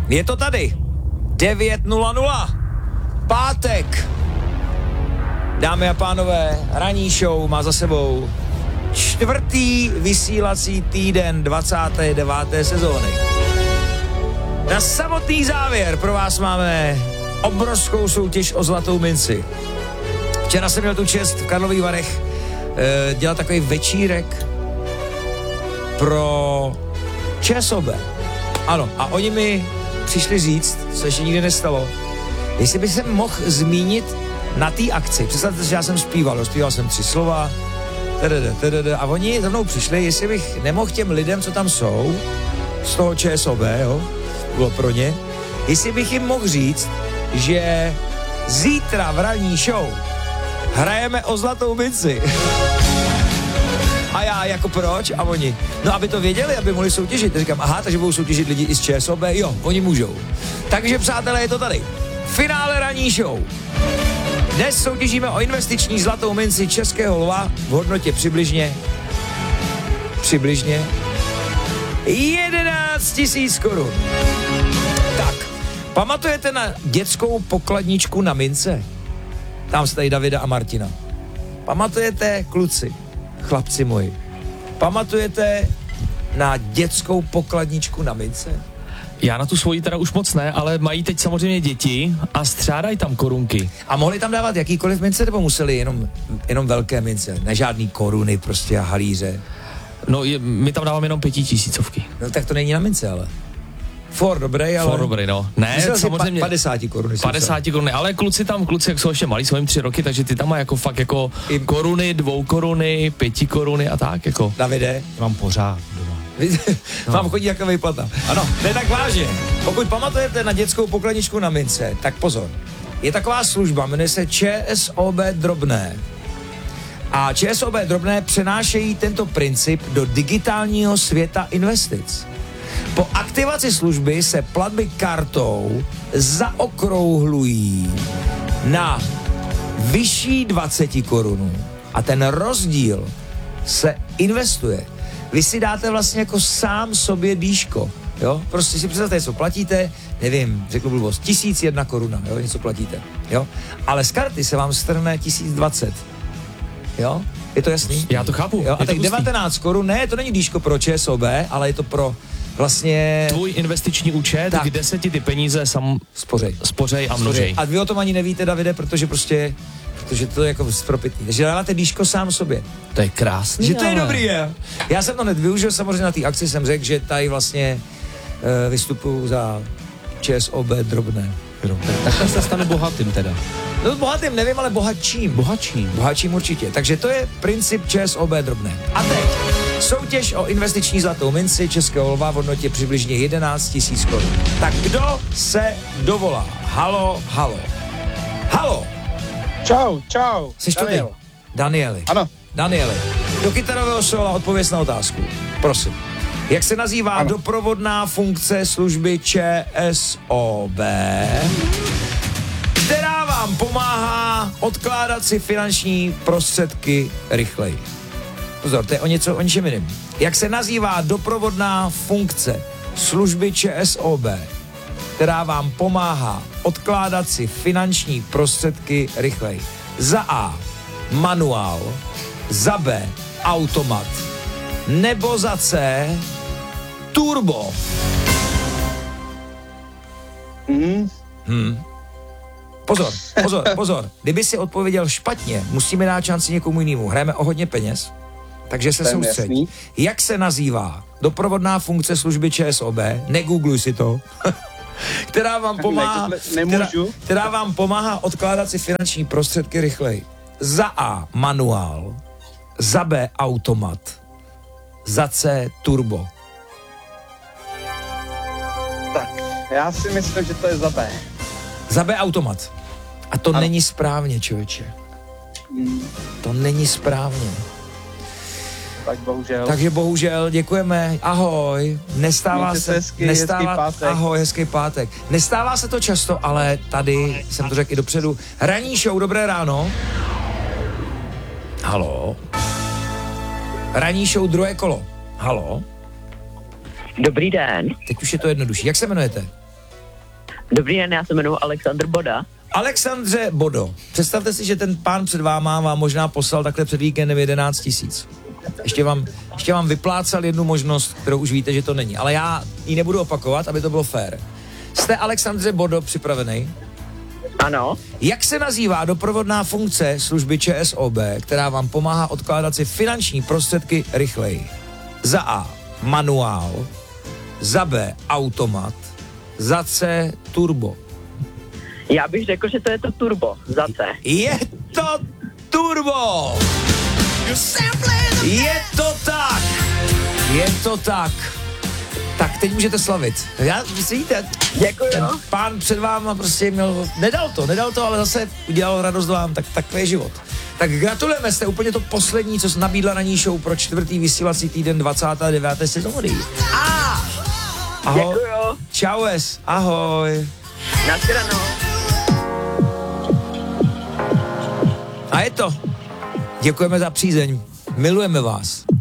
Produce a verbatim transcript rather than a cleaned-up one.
Je to tady. devět nula nula. Pátek. Dámy a pánové, ranní show má za sebou čtvrtý vysílací týden dvacáté deváté sezóny. Na samotný závěr pro vás máme obrovskou soutěž o zlatou minci. Včera jsem měl tu čest v Karlových Varech e, dělat takový večírek pro ČSOB. Ano, a oni mi přišli říct, co ještě nikdy nestalo, jestli by se mohl zmínit na té akci. Představte si, že já jsem zpíval, zpíval jsem tři slova, tadada, tadada, a oni za mnou přišli, jestli bych nemohl těm lidem, co tam jsou, z toho ČSOB, jo, bylo pro ně, jestli bych jim mohl říct, že zítra v ranní show hrajeme o zlatou minci. A já jako proč? A oni, no aby to věděli, aby mohli soutěžit. Já říkám, aha, takže budou soutěžit lidi i z ČSOB? Jo, oni můžou. Takže přátelé, je to tady. Finále ranní show. Dnes soutěžíme o investiční zlatou minci Českého lva v hodnotě přibližně přibližně jedenáct tisíc korun. Tak, pamatujete na dětskou pokladničku na mince? Tam se tady Davida a Martina. Pamatujete, kluci, chlapci moji, pamatujete na dětskou pokladničku na mince? Já na tu svoji teda už moc ne, ale mají teď samozřejmě děti a střádají tam korunky. A mohli tam dávat jakýkoliv mince, nebo museli jenom, jenom velké mince? Ne žádný koruny prostě a halíře? No, je, my tam dáváme jenom pětitisícovky. No tak to není na mince, ale. For dobrý, ale... For dobrý, no. Ne, myslel samozřejmě... padesát koruny. padesát koruny, ale kluci tam, kluci, jak jsou ještě malí, jsou jim tři roky, takže ty tam mají jako fakt jako I... koruny, dvou koruny, pěti koruny a tak, jako. Davide? Mám pořád doma. No. Vám chodí jako výplata. Ano, ne tak vážně. Pokud pamatujete na dětskou pokladničku na mince, tak pozor. Je taková služba, jmenuje se ČSOB Drobné. A ČSOB Drobné přenášejí tento princip do digitálního světa investic. Po aktivaci služby se platby kartou zaokrouhlují na vyšší dvacet korun a ten rozdíl se investuje. Vy si dáte vlastně jako sám sobě dýško, jo? Prostě si představte, co platíte, nevím, řekl blbost, tisíc jedna koruna, jo, něco platíte, jo? Ale z karty se vám strhne tisíc dvacet, jo? Je to jasný? Já to chápu. Jo? A tak devatenáct korun, ne, to není dýško pro ČSOB, ale je to pro vlastně... Tvůj investiční účet, tak. Kde se ti ty peníze sam... Spořej. Spořej a množej. A vy o tom ani nevíte, Davide, protože prostě... Protože to je jako propitný. Takže dáváte dýško sám sobě. To je krásný. Že to je dobrý, je. Já jsem to hned využil, samozřejmě na té akci jsem řekl, že tady vlastně uh, vystupuju za ČSOB Drobné. Takhle se stane bohatým teda. No bohatým nevím, ale bohatším. Bohatším. Bohatším určitě. Takže to je princip ČSOB Drobné. A teď soutěž o investiční zlatou minci Českého lva v hodnotě přibližně jedenáct tisíc korun. Tak kdo se dovolá? Halo, halo. Halo. Čau, čau. Jsi to ty? Danieli. Ano. Danieli, do kytarového sola odpověz na otázku. Prosím. Jak se nazývá ano. doprovodná funkce služby ČSOB, která vám pomáhá odkládat si finanční prostředky rychleji? Pozor, to je o něco o ničem jiným. Jak se nazývá doprovodná funkce služby ČSOB, která vám pomáhá odkládat si finanční prostředky rychleji? Za A. Manuál, za B. Automat, nebo za C. Turbo. Mm. Hmm. Pozor, pozor, pozor. Kdyby si odpověděl špatně, musíme dát šanci někomu jinému. Hrajeme o hodně peněz, takže se soustřeď. Jak se nazývá doprovodná funkce služby ČSOB, negoogluj si to, která vám pomáhá, která, která vám pomáhá odkládat si finanční prostředky rychleji. Za A. Manuál, za B. Automat, za C. Turbo. Tak, já si myslím, že to je za B. Za B. Automat. A to ano. není správně, člověče. Hmm. To není správně. Tak bohužel. Takže bohužel, děkujeme, ahoj, nestává Mějte se, hezky, nestává, hezký pátek. ahoj, hezký pátek. Nestává se to často, ale tady jsem to řekl i dopředu. Ranní show, dobré ráno. Halo. Ranní show, druhé kolo. Halo. Dobrý den. Teď už je to jednodušší. Jak se jmenujete? Dobrý den, já se jmenuji Alexandr Boda. Alexandře Bodo, představte si, že ten pán před váma vám možná poslal takhle před víkendem jedenáct tisíc. Ještě vám, ještě vám vyplácal jednu možnost, kterou už víte, že to není. Ale já ji nebudu opakovat, aby to bylo fér. Jste, Alexandře Bodo, připravený? Ano. Jak se nazývá doprovodná funkce služby ČSOB, která vám pomáhá odkládat si finanční prostředky rychleji? Za A. Manuál. Za B. Automat. Za C. Turbo. Já bych řekl, že to je to turbo. Za C. Je to turbo! Je to tak! Je to tak! Tak teď můžete slavit. Já, vidíte, Děkuju. ten pán před váma prostě měl, nedal to, nedal to, ale zase udělal radost vám, tak takový je život. Tak gratulujeme, jste úplně to poslední, co nabídla na ní show pro čtvrtý vysílací týden dvacáté deváté sezóny. A! Ahoj. Děkuju. Čau, es. Ahoj. Naschledanou. A je to. Děkujeme za přízeň. Milujeme vás.